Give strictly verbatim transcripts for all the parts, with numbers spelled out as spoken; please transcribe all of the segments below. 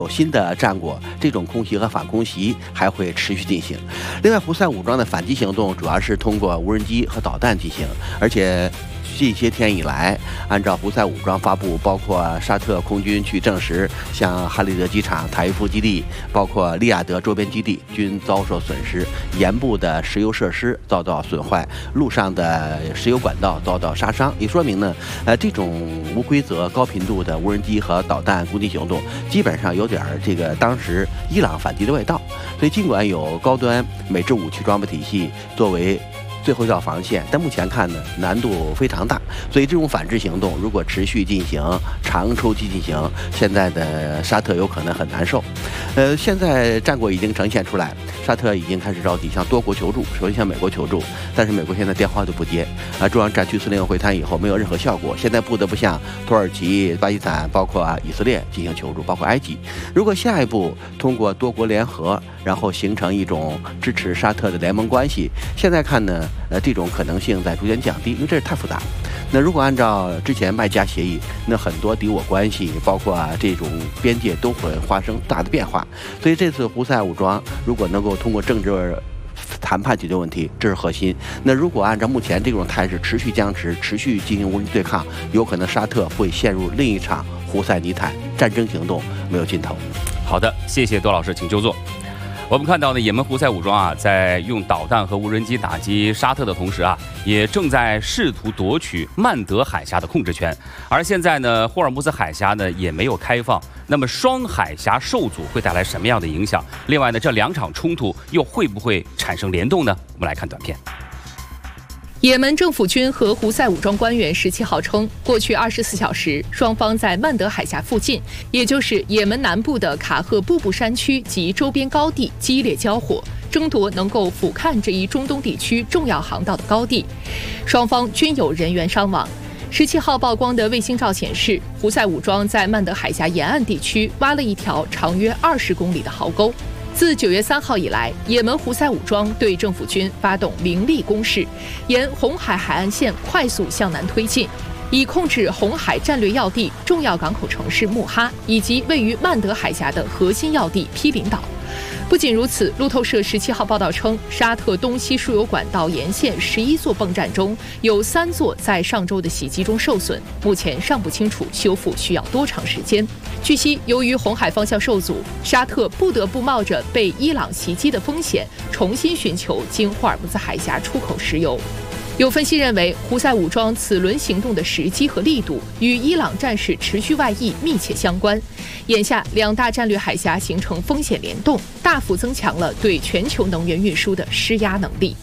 有新的战果，这种空袭和反空袭还会持续进行。另外，胡塞武装的反击行动主要是通过无人机和导弹进行，而且这些天以来，按照胡塞武装发布，包括沙特空军去证实，像哈利德机场、塔伊夫基地，包括利雅得周边基地均遭受损失，沿部的石油设施遭到损坏，路上的石油管道遭到杀伤，也说明呢，呃，这种无规则、高频度的无人机和导弹攻击行动，基本上有点这个当时伊朗反击的味道。所以，尽管有高端美制武器装备体系作为最后一道防线，但目前看呢，难度非常大。所以这种反制行动如果持续进行、长周期进行，现在的沙特有可能很难受。呃，现在战果已经呈现出来，沙特已经开始着急向多国求助，首先向美国求助，但是美国现在电话都不接。啊，中央战区司令会谈以后没有任何效果，现在不得不向土耳其、巴基斯坦，包括以色列进行求助，包括埃及。如果下一步通过多国联合，然后形成一种支持沙特的联盟关系，现在看呢，呃，这种可能性在逐渐降低，因为这是太复杂。那如果按照之前麦加协议，那很多敌我关系，包括啊这种边界都会发生大的变化。所以这次胡塞武装如果能够通过政治谈判解决问题，这是核心。那如果按照目前这种态势持续僵持，持续进行无人机对抗，有可能沙特会陷入另一场胡塞尼坦战争行动，没有尽头。 好的，谢谢多老师，请就坐。我们看到呢，也门胡塞武装啊，在用导弹和无人机打击沙特的同时啊，也正在试图夺取曼德海峡的控制权。而现在呢，霍尔木兹海峡呢也没有开放，那么双海峡受阻会带来什么样的影响？另外呢，这两场冲突又会不会产生联动呢？我们来看短片。 也门政府军和胡塞武装官员十七号称，过去二十四小时，双方在曼德海峡附近，也就是也门南部的卡赫布布山区及周边高地激烈交火，争夺能够俯瞰这一中东地区重要航道的高地。双方均有人员伤亡。十七号曝光的卫星照显示，胡塞武装在曼德海峡沿岸地区挖了一条长约二十公里的壕沟。自九月三号以来，也门胡塞武装对政府军发动凌厉攻势，沿红海海岸线快速向南推进，以控制红海战略要地、重要港口城市穆哈以及位于曼德海峡的核心要地毗邻岛。不仅如此，路透社十七号报道称，沙特东西输油管道沿线十一座泵站中有三座在上周的袭击中受损，目前尚不清楚修复需要多长时间。据悉，由于红海方向受阻，沙特不得不冒着被伊朗袭击的风险，重新寻求经霍尔木兹海峡出口石油。有分析认为，胡塞武装此轮行动的时机和力度与伊朗战事持续外溢密切相关。眼下，两大战略海峡形成风险联动，大幅增强了对全球能源运输的施压能力。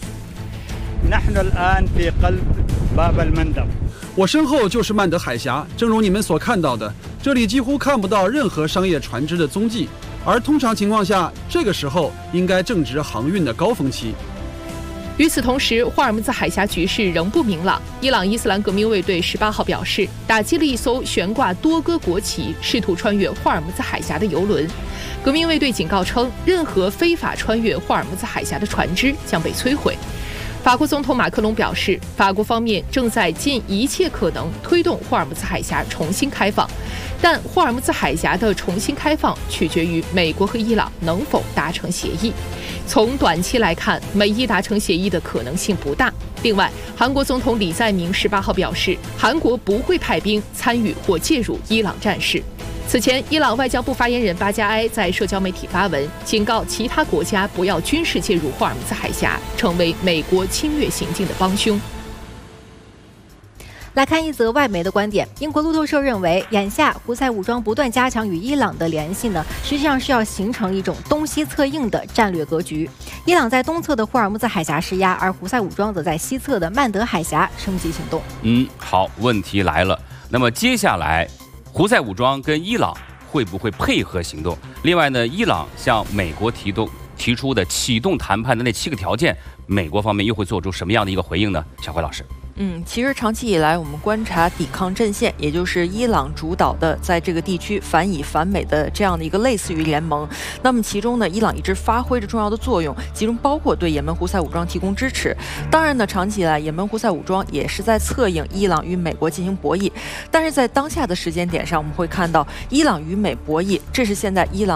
我身后就是曼德海峡，正如你们所看到的，这里几乎看不到任何商业船只的踪迹，而通常情况下，这个时候应该正值航运的高峰期。 与此同时，霍尔木兹海峡局势仍不明朗。伊朗伊斯兰革命卫队十八号表示，打击了一艘悬挂多个国旗、试图穿越霍尔木兹海峡的油轮。革命卫队警告称，任何非法穿越霍尔木兹海峡的船只将被摧毁。法国总统马克龙表示，法国方面正在尽一切可能推动霍尔木兹海峡重新开放，但霍尔木兹海峡的重新开放取决于美国和伊朗能否达成协议。从短期来看，美伊达成协议的可能性不大。另外，韩国总统李在明十八号表示，韩国不会派兵参与或介入伊朗战事。此前，伊朗外交部发言人巴加埃在社交媒体发文，警告其他国家不要军事介入霍尔木兹海峡，成为美国侵略行径的帮凶。 来看一则外媒的观点，英国路透社认为，眼下胡塞武装不断加强与伊朗的联系呢，实际上是要形成一种东西策应的战略格局。伊朗在东侧的霍尔木兹海峡施压，而胡塞武装则在西侧的曼德海峡升级行动。 嗯，好，问题来了，那么接下来，胡塞武装跟伊朗会不会配合行动？另外呢，伊朗向美国提动提出的启动谈判的那七个条件，美国方面又会做出什么样的一个回应呢？小辉老师。 嗯，其实长期以来，我们观察抵抗阵线，也就是伊朗主导的在这个地区反以反美的这样的一个类似于联盟。那么其中呢，伊朗一直发挥着重要的作用，其中包括对也门胡塞武装提供支持。当然呢，长期以来，也门胡塞武装也是在策应伊朗与美国进行博弈。但是在当下的时间点上，我们会看到伊朗与美博弈，这是现在伊朗